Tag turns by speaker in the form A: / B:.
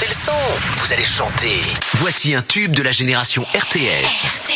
A: Montez le son. Vous allez chanter. Voici un tube de la génération RTS.